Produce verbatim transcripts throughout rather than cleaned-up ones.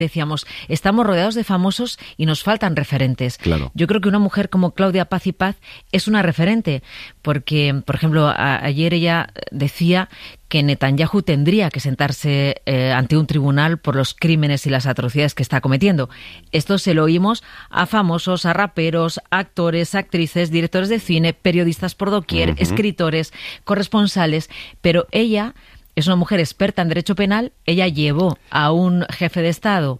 Decíamos, estamos rodeados de famosos y nos faltan referentes. Claro. Yo creo que una mujer como Claudia Paz y Paz es una referente, porque, por ejemplo, a, ayer ella decía que Netanyahu tendría que sentarse eh, ante un tribunal por los crímenes y las atrocidades que está cometiendo. Esto se lo oímos a famosos, a raperos, actores, actrices, directores de cine, periodistas por doquier, uh-huh. escritores, corresponsales, pero ella... es una mujer experta en derecho penal. Ella llevó a un jefe de Estado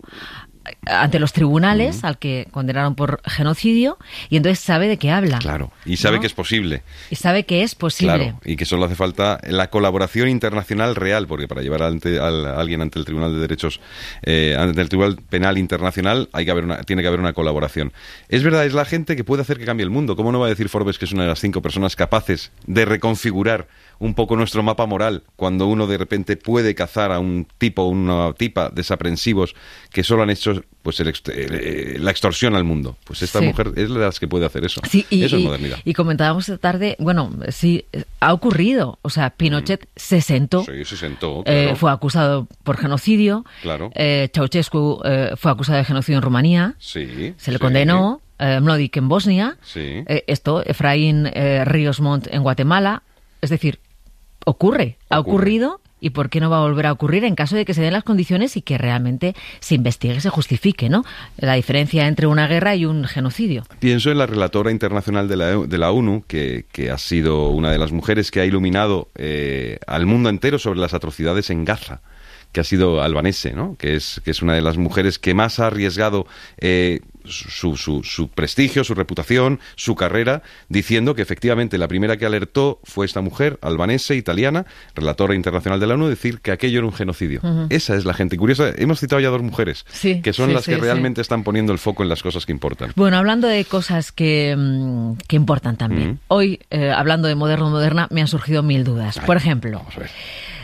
ante los tribunales, uh-huh. al que condenaron por genocidio, y entonces sabe de qué habla. Claro, y sabe ¿no? que es posible. Y sabe que es posible. Claro, y que solo hace falta la colaboración internacional real, porque para llevar ante, a alguien ante el Tribunal de Derechos, eh, ante el Tribunal Penal Internacional, hay que haber una, tiene que haber una colaboración. Es verdad, es la gente que puede hacer que cambie el mundo. ¿Cómo no va a decir Forbes que es una de las cinco personas capaces de reconfigurar un poco nuestro mapa moral cuando uno de repente puede cazar a un tipo o una tipa desaprensivos que solo han hecho pues el, el, la extorsión al mundo? Pues esta sí. mujer es de las que puede hacer eso. Sí, y, eso es y, modernidad. Y comentábamos esta tarde, bueno, sí, ha ocurrido. O sea, Pinochet mm. se sentó. Sí, se sentó, claro. eh, fue acusado por genocidio. Claro. Eh, Ceausescu eh, fue acusado de genocidio en Rumanía. Sí. Se le sí. condenó. Eh, Mladic en Bosnia. Sí. Eh, esto, Efraín eh, Ríos Montt en Guatemala. Es decir, ocurre, ha ocurre. ocurrido, y ¿por qué no va a volver a ocurrir en caso de que se den las condiciones y que realmente se investigue, se justifique, ¿no? La diferencia entre una guerra y un genocidio. Pienso en la relatora internacional de la, de la ONU, que, que ha sido una de las mujeres que ha iluminado eh, al mundo entero sobre las atrocidades en Gaza, que ha sido albanese, ¿no? Que es, que es una de las mujeres que más ha arriesgado eh, su, su, su prestigio, su reputación, su carrera, diciendo que efectivamente la primera que alertó fue esta mujer, albanese, italiana, relatora internacional de la ONU, decir que aquello era un genocidio. Uh-huh. Esa es la gente curiosa. Hemos citado ya dos mujeres, sí, que son sí, las sí, que realmente sí. están poniendo el foco en las cosas que importan. Bueno, hablando de cosas que, que importan también. Uh-huh. Hoy, eh, hablando de moderno moderna, me han surgido mil dudas. Ay, por ejemplo... Vamos a ver.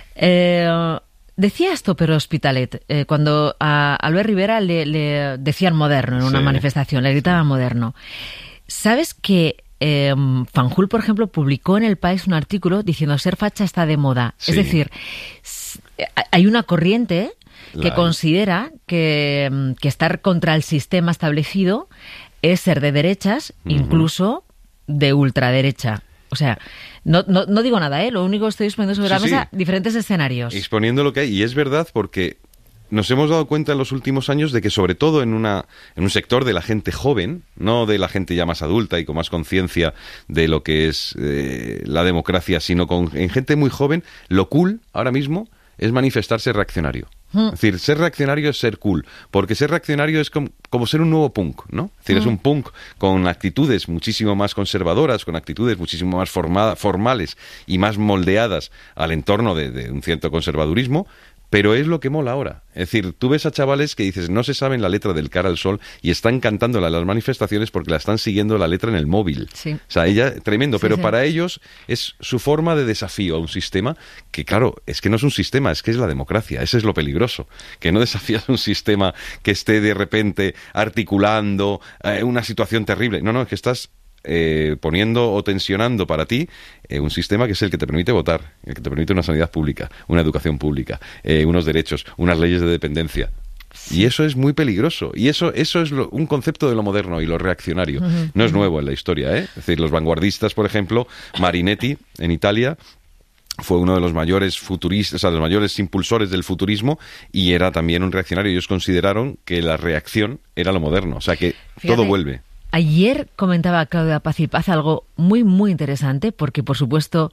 Eh, Decía esto, pero Hospitalet, eh, cuando a Albert Rivera le, le decían moderno en una sí. manifestación, le gritaban sí. moderno. ¿Sabes que eh, Fanjul, por ejemplo, publicó en El País un artículo diciendo ser facha está de moda? Sí. Es decir, hay una corriente que La... considera que, que estar contra el sistema establecido es ser de derechas, uh-huh. incluso de ultraderecha. O sea, no, no, no digo nada, ¿eh? Lo único que estoy exponiendo sobre sí, la mesa, sí. diferentes escenarios. Exponiendo lo que hay, y es verdad porque nos hemos dado cuenta en los últimos años de que sobre todo en una en un sector de la gente joven, no de la gente ya más adulta y con más conciencia de lo que es eh, la democracia, sino con en gente muy joven, lo cool ahora mismo es manifestarse reaccionario. Es decir, ser reaccionario es ser cool, porque ser reaccionario es como, como ser un nuevo punk, ¿no? Es decir, es un punk con actitudes muchísimo más conservadoras, con actitudes muchísimo más formada, formales y más moldeadas al entorno de, de un cierto conservadurismo, pero es lo que mola ahora. Es decir, tú ves a chavales que dices, no se saben la letra del Cara al Sol y están cantándola en las manifestaciones porque la están siguiendo la letra en el móvil. Sí. O sea, ella, tremendo, sí, pero sí. para ellos es su forma de desafío a un sistema que, claro, es que no es un sistema, es que es la democracia. Ese es lo peligroso, que no desafías un sistema que esté de repente articulando eh, una situación terrible. No, no, es que estás... Eh, poniendo o tensionando para ti eh, un sistema que es el que te permite votar, el que te permite una sanidad pública, una educación pública, eh, unos derechos, unas leyes de dependencia. Sí. Y eso es muy peligroso. Y eso eso es lo, un concepto de lo moderno y lo reaccionario. Uh-huh. No es nuevo en la historia, ¿eh? Es decir, los vanguardistas, por ejemplo, Marinetti en Italia fue uno de los mayores futuristas, o sea, los mayores impulsores del futurismo y era también un reaccionario. Ellos consideraron que la reacción era lo moderno, o sea que Fíjate. todo vuelve. Ayer comentaba Claudia Paz y Paz algo muy, muy interesante, porque, por supuesto,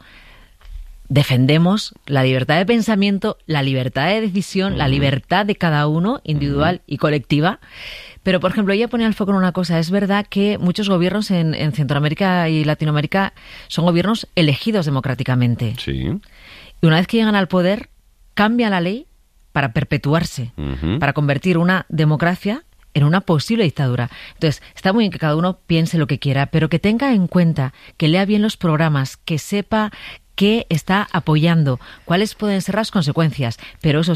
defendemos la libertad de pensamiento, la libertad de decisión, uh-huh. la libertad de cada uno, individual uh-huh. y colectiva. Pero, por ejemplo, ella ponía el foco en una cosa. Es verdad que muchos gobiernos en, en Centroamérica y Latinoamérica son gobiernos elegidos democráticamente. Sí. Y una vez que llegan al poder, cambian la ley para perpetuarse, uh-huh. para convertir una democracia en una posible dictadura. Entonces, está muy bien que cada uno piense lo que quiera, pero que tenga en cuenta, que lea bien los programas, que sepa qué está apoyando, cuáles pueden ser las consecuencias. Pero eso sí,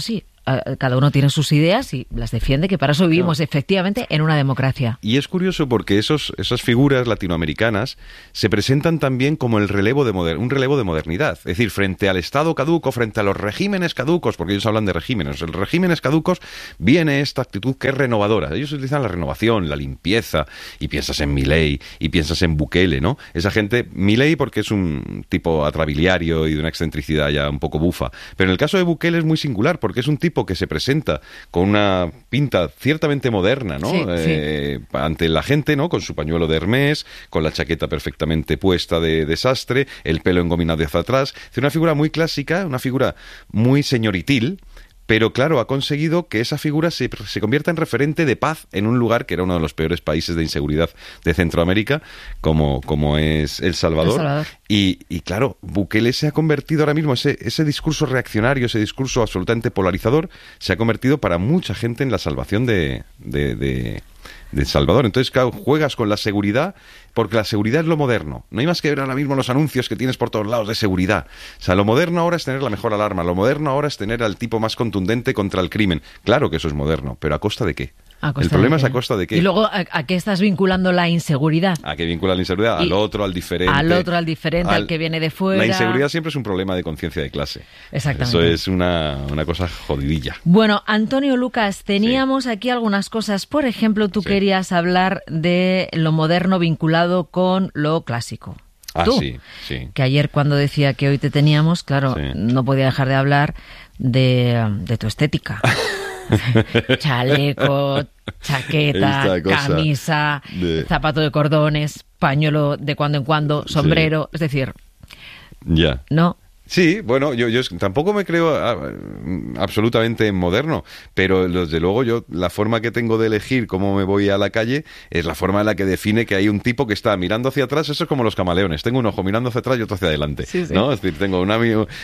a, cada uno tiene sus ideas y las defiende, que para eso vivimos, claro, efectivamente en una democracia. Y es curioso porque esos, esas figuras latinoamericanas se presentan también como el relevo de moder- un relevo de modernidad. Es decir, frente al Estado caduco, frente a los regímenes caducos, porque ellos hablan de regímenes, los regímenes caducos, viene esta actitud que es renovadora. Ellos utilizan la renovación, la limpieza, y piensas en Milei, y piensas en Bukele, ¿no? Esa gente, Milei porque es un tipo atrabiliario y de una excentricidad ya un poco bufa, pero en el caso de Bukele es muy singular, porque es un tipo que se presenta con una pinta ciertamente moderna, ¿no? Sí, eh, sí. Ante la gente, ¿no? Con su pañuelo de Hermès, con la chaqueta perfectamente puesta de desastre, el pelo engominado hacia atrás. Es una figura muy clásica, una figura muy señoritil, pero claro, ha conseguido que esa figura se, se convierta en referente de paz en un lugar que era uno de los peores países de inseguridad de Centroamérica, como, como es El Salvador. El Salvador. Y, y claro, Bukele se ha convertido ahora mismo, ese, ese discurso reaccionario, ese discurso absolutamente polarizador, se ha convertido para mucha gente en la salvación de, de, de, de El Salvador. Entonces, claro, juegas con la seguridad, porque la seguridad es lo moderno. No hay más que ver ahora mismo los anuncios que tienes por todos lados de seguridad. O sea, lo moderno ahora es tener la mejor alarma, lo moderno ahora es tener al tipo más contundente contra el crimen. Claro que eso es moderno, pero ¿a costa de qué? El problema es a costa de qué. Y luego, ¿a, a qué estás vinculando la inseguridad? ¿A qué vincula la inseguridad? Al otro, al diferente. Al otro, al diferente, al, al que viene de fuera. La inseguridad siempre es un problema de conciencia de clase. Exactamente. Eso es una, una cosa jodidilla. Bueno, Antonio Lucas, teníamos sí. aquí algunas cosas. Por ejemplo, tú sí. querías hablar de lo moderno vinculado con lo clásico. Ah, Tú, sí, sí. Que ayer cuando decía que hoy te teníamos, claro, sí. no podía dejar de hablar de, de tu estética. Chaleco, chaqueta, camisa, de... zapato de cordones, pañuelo de cuando en cuando, sombrero, sí. es decir, ya. ¿no? Sí, bueno, yo, yo tampoco me creo a, absolutamente moderno, pero desde luego yo la forma que tengo de elegir cómo me voy a la calle es la forma en la que define que hay un tipo que está mirando hacia atrás. Eso es como los camaleones, tengo un ojo mirando hacia atrás y otro hacia adelante, sí, sí. ¿no? Es decir, tengo una,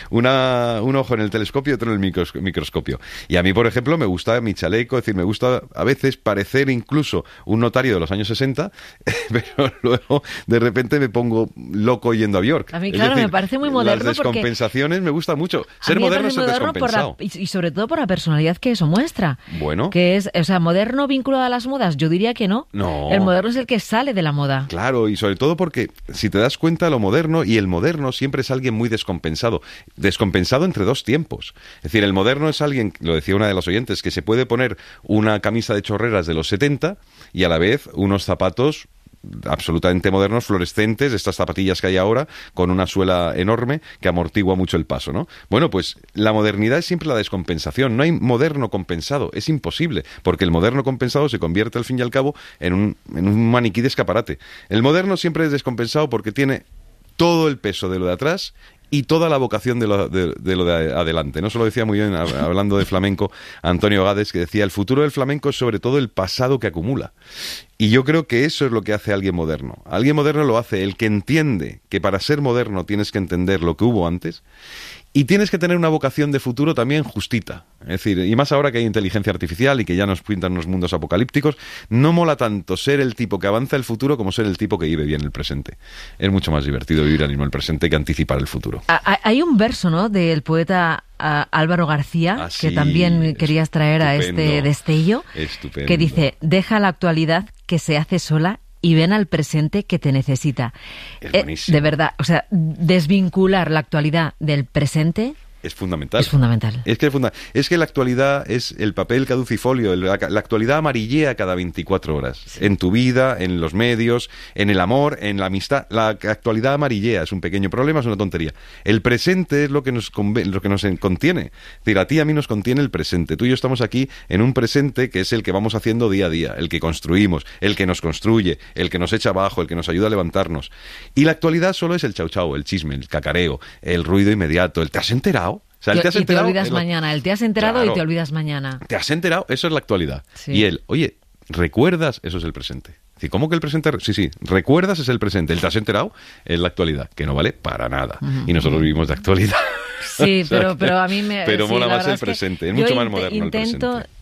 una, un ojo en el telescopio y otro en el microscopio. Y a mí, por ejemplo, me gusta mi chaleco, es decir, me gusta a veces parecer incluso un notario de los años sesenta, pero luego de repente me pongo loco yendo a Bjork. A mí, claro, es decir, me parece muy moderno porque me gusta mucho. Ser moderno es ser descompensado. Por la, y sobre todo por la personalidad que eso muestra. Bueno. Que es, o sea, moderno vinculado a las modas, yo diría que no. No. El moderno es el que sale de la moda. Claro, y sobre todo porque si te das cuenta, lo moderno y el moderno siempre es alguien muy descompensado. Descompensado entre dos tiempos. Es decir, el moderno es alguien, lo decía una de las oyentes, que se puede poner una camisa de chorreras de los setenta y a la vez unos zapatos absolutamente modernos, fluorescentes, estas zapatillas que hay ahora, con una suela enorme que amortigua mucho el paso, ¿no? Bueno, pues la modernidad es siempre la descompensación. No hay moderno compensado, es imposible, porque el moderno compensado se convierte al fin y al cabo en un, en un maniquí de escaparate. El moderno siempre es descompensado porque tiene todo el peso de lo de atrás y toda la vocación de lo de, de lo de adelante. No se lo decía muy bien, hablando de flamenco, Antonio Gades, que decía, el futuro del flamenco es sobre todo el pasado que acumula. Y yo creo que eso es lo que hace a alguien moderno. Alguien moderno lo hace el que entiende que para ser moderno tienes que entender lo que hubo antes y tienes que tener una vocación de futuro también justita. Es decir, y más ahora que hay inteligencia artificial y que ya nos pintan unos mundos apocalípticos, no mola tanto ser el tipo que avanza el futuro como ser el tipo que vive bien el presente. Es mucho más divertido vivir al mismo el presente que anticipar el futuro. Hay un verso, ¿no?, del poeta uh, Álvaro García, ah, sí, que también querías traer estupendo, a este destello, estupendo. Que dice, deja la actualidad que se hace sola y ven al presente que te necesita. Es buenísimo. Eh, de verdad, o sea, desvincular la actualidad del presente es fundamental. Es fundamental. Es que, es, funda es que la actualidad es el papel caducifolio, el, la, la actualidad amarillea cada veinticuatro horas. Sí. En tu vida, en los medios, en el amor, en la amistad. La actualidad amarillea, es un pequeño problema, es una tontería. El presente es lo que nos, lo que nos contiene. Es decir, a ti y a mí nos contiene el presente. Tú y yo estamos aquí en un presente que es el que vamos haciendo día a día, el que construimos, el que nos construye, el que nos echa abajo, el que nos ayuda a levantarnos. Y la actualidad solo es el chau chau, el chisme, el cacareo, el ruido inmediato, el ¿te has enterado? O sea, el te has y enterado, te olvidas el... mañana, el te has enterado claro, y te olvidas mañana. ¿Te has enterado? Eso es la actualidad. Sí. Y él, oye, ¿recuerdas? Eso es el presente. ¿Cómo que el presente? Sí, sí, recuerdas es el presente. El te has enterado es la actualidad, que no vale para nada. Uh-huh. Y nosotros vivimos de actualidad. Sí, o sea, pero, pero a mí me... Pero sí, mola más el es presente, es mucho más moderno intento, el presente.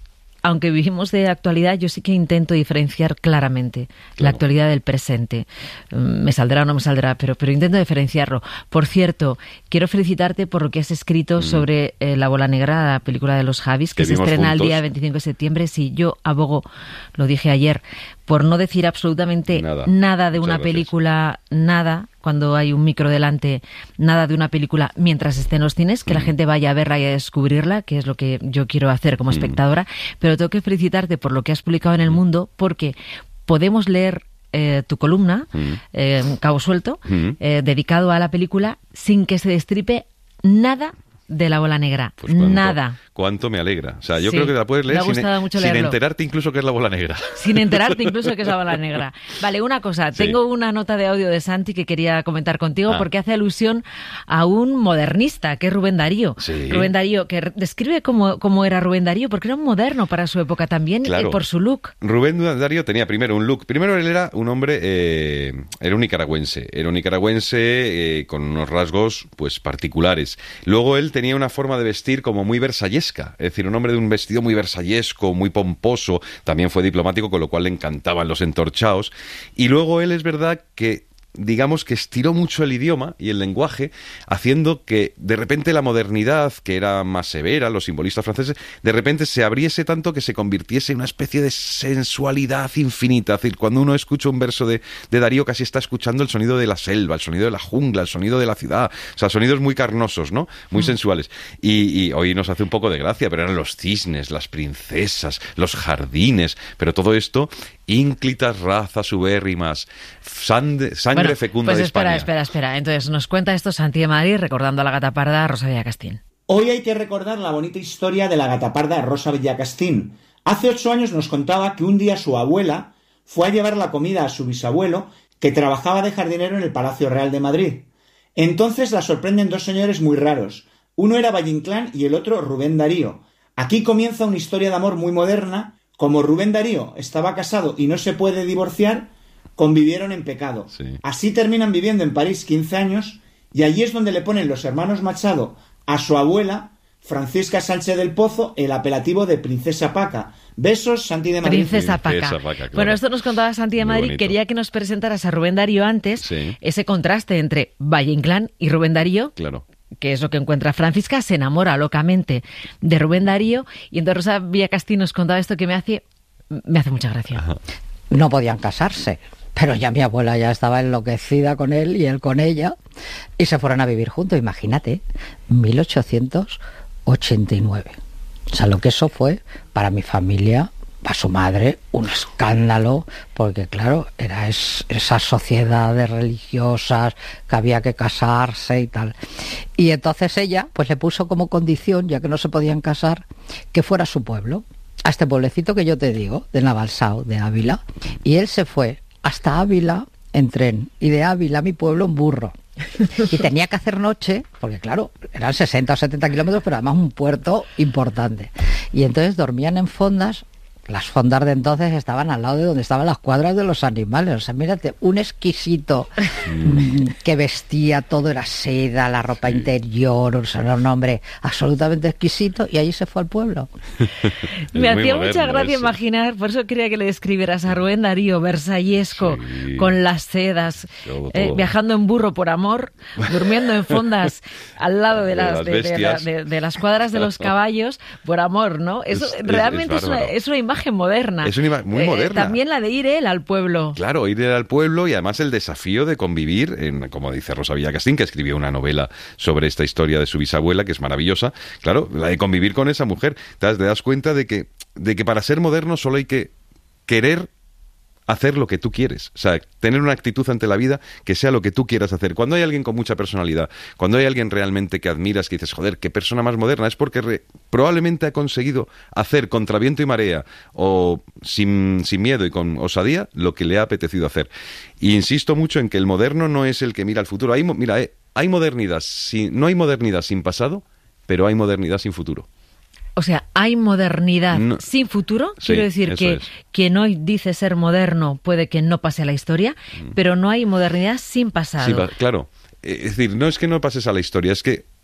aunque vivimos de actualidad, yo sí que intento diferenciar claramente claro. la actualidad del presente. Me saldrá o no me saldrá, pero, pero intento diferenciarlo. Por cierto, quiero felicitarte por lo que has escrito mm. sobre eh, La Bola Negra, la película de los Javis, que, que se estrena juntos. el día veinticinco de septiembre. Sí, yo abogo, lo dije ayer, por no decir absolutamente nada, nada de Muchas una gracias. película, nada, cuando hay un micro delante, nada de una película mientras esté en los cines, que mm. la gente vaya a verla y a descubrirla, que es lo que yo quiero hacer como mm. espectadora, pero tengo que felicitarte por lo que has publicado en El Mundo, porque podemos leer eh, tu columna, mm. eh, Cabo Suelto, mm. eh, dedicado a la película, sin que se destripe nada de La Bola Negra. Pues cuánto, nada. Cuánto me alegra. O sea, yo sí, creo que la puedes leer sin, sin enterarte incluso que es La Bola Negra. Sin enterarte incluso que es La Bola Negra. Vale, una cosa. Sí. Tengo una nota de audio de Santi que quería comentar contigo ah. porque hace alusión a un modernista, que es Rubén Darío. Sí. Rubén Darío, que describe cómo, cómo era Rubén Darío, porque era un moderno para su época también, claro. y por su look. Rubén Darío tenía primero un look. Primero él era un hombre, eh, era un nicaragüense. Era un nicaragüense eh, con unos rasgos pues particulares. Luego él tenía una forma de vestir como muy versallesca, es decir, un hombre de un vestido muy versallesco, muy pomposo, también fue diplomático, con lo cual le encantaban los entorchaos, y luego él es verdad que digamos que estiró mucho el idioma y el lenguaje, haciendo que de repente la modernidad, que era más severa, los simbolistas franceses, de repente se abriese tanto que se convirtiese en una especie de sensualidad infinita. Es decir, cuando uno escucha un verso de, de Darío, casi está escuchando el sonido de la selva, el sonido de la jungla, el sonido de la ciudad, o sea, sonidos muy carnosos, ¿no? Muy mm. sensuales. Y, y hoy nos hace un poco de gracia, pero eran los cisnes, las princesas, los jardines, pero todo esto, ínclitas razas ubérrimas, sangre, sangre bueno, fecunda pues de espera, España. espera, espera. Entonces nos cuenta esto Santi de Madrid, recordando a la gata parda Rosa Villacastín. Hoy hay que recordar la bonita historia de la gata parda Rosa Villacastín. Hace ocho años nos contaba que un día su abuela fue a llevar la comida a su bisabuelo, que trabajaba de jardinero en el Palacio Real de Madrid. Entonces la sorprenden dos señores muy raros. Uno era Valle Inclán y el otro Rubén Darío. Aquí comienza una historia de amor muy moderna. Como Rubén Darío estaba casado y no se puede divorciar, convivieron en pecado. Sí. Así terminan viviendo en París quince años, y allí es donde le ponen los hermanos Machado a su abuela, Francisca Sánchez del Pozo, el apelativo de Princesa Paca. Besos, Santi de Madrid. Princesa Paca. Princesa Paca, claro. Bueno, esto nos contaba Santi de Madrid. Quería que nos presentaras a Rubén Darío antes, sí. ese contraste entre Valle Inclán y Rubén Darío. Claro. Que es lo que encuentra Francisca, se enamora locamente de Rubén Darío, y entonces Rosa Villacastín nos contaba esto que me hace, me hace mucha gracia. Ajá. No podían casarse, pero ya mi abuela ya estaba enloquecida con él y él con ella, y se fueron a vivir juntos, imagínate, mil ochocientos ochenta y nueve. O sea, lo que eso fue para mi familia, para su madre, un escándalo, porque claro, era es, esa sociedad de religiosas que había que casarse y tal. Y entonces ella pues le puso como condición, ya que no se podían casar, que fuera a su pueblo, a este pueblecito que yo te digo, de Navalsao, de Ávila, y él se fue hasta Ávila en tren, y de Ávila a mi pueblo en burro. Y tenía que hacer noche, porque claro, eran sesenta o setenta kilómetros, pero además un puerto importante. Y entonces dormían en fondas. Las fondas de entonces estaban al lado de donde estaban las cuadras de los animales. O sea, mírate, un exquisito mm. que vestía, todo era seda, la ropa sí. interior, o sea, era un hombre absolutamente exquisito, y allí se fue al pueblo. Me hacía mucha gracia eso. Imaginar, por eso quería que le describieras a Rubén Darío, versallesco, sí. con las sedas, eh, viajando en burro por amor, durmiendo en fondas al lado de las, de, de, de, de, de, de las cuadras de los caballos, por amor, ¿no? Eso es, realmente es, es, una, es una imagen moderna. Es una imagen muy moderna. Eh, también la de ir él al pueblo. Claro, ir él al pueblo, y además el desafío de convivir, en, como dice Rosa Villacastín, que escribió una novela sobre esta historia de su bisabuela, que es maravillosa. Claro, la de convivir con esa mujer. Te das, te das cuenta de que, de que para ser moderno solo hay que querer hacer lo que tú quieres, o sea, tener una actitud ante la vida que sea lo que tú quieras hacer. Cuando hay alguien con mucha personalidad, cuando hay alguien realmente que admiras, que dices, joder, qué persona más moderna, es porque re, probablemente ha conseguido hacer contra viento y marea, o sin, sin miedo y con osadía, lo que le ha apetecido hacer. Y insisto mucho en que el moderno no es el que mira al futuro. Hay, mira, eh, hay modernidad, sin, no hay modernidad sin pasado, pero hay modernidad sin futuro. O sea, ¿hay modernidad no. sin futuro? Sí, Quiero decir que es. quien hoy dice ser moderno puede que no pase a la historia, mm. pero no hay modernidad sin pasado. Sí, claro. Es decir, no es que no pases a la historia, es que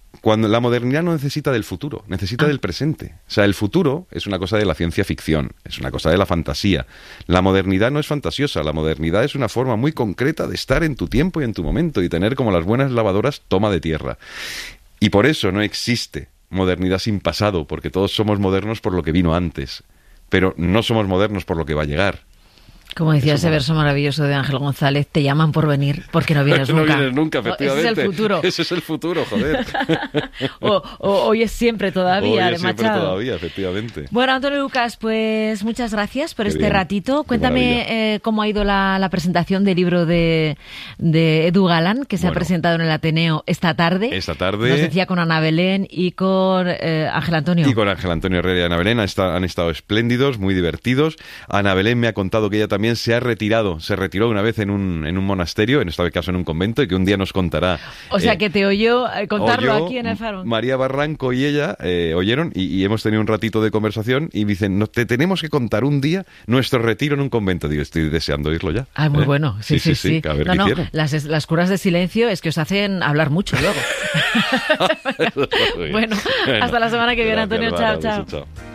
Cuando la modernidad no necesita del futuro, necesita Ah. del presente. O sea, el futuro es una cosa de la ciencia ficción, es una cosa de la fantasía. La modernidad no es fantasiosa, la modernidad es una forma muy concreta de estar en tu tiempo y en tu momento y tener como las buenas lavadoras toma de tierra. Y por eso no existe modernidad sin pasado, porque todos somos modernos por lo que vino antes, pero no somos modernos por lo que va a llegar. Como decía Eso ese mola. verso maravilloso de Ángel González, te llaman por venir porque no vienes no nunca. vienes nunca, efectivamente. Ese es el futuro. Ese es el futuro, joder. o, o hoy es siempre todavía, Hoy de es siempre Machado. todavía, efectivamente. Bueno, Antonio Lucas, pues muchas gracias por Qué este bien, ratito. qué Cuéntame maravilla. eh, cómo ha ido la, la presentación del libro de, de Edu Galán, que se ha Bueno. presentado en el Ateneo esta tarde. Esta tarde. Nos decía con Ana Belén y con eh, Ángel Antonio. Y con Ángel Antonio Herrera y Ana Belén han estado, han estado espléndidos, muy divertidos. Ana Belén me ha contado que ella también se ha retirado, se retiró una vez en un, en un monasterio, en este caso en un convento, y que un día nos contará. O sea, eh, que te oyó eh, contarlo oyó, aquí en el Faro. María Barranco y ella eh, oyeron y, y hemos tenido un ratito de conversación y dicen, no, te tenemos que contar un día nuestro retiro en un convento. Digo, estoy deseando oírlo ya. Ah, muy ¿Eh? bueno. Sí, sí, sí. A ver no, qué no, hicieron. las, las curas de silencio es que os hacen hablar mucho luego. Muy bien. Bueno, hasta la semana que viene, Gracias, Antonio. Bárbara, Chao, chao. beso, chao.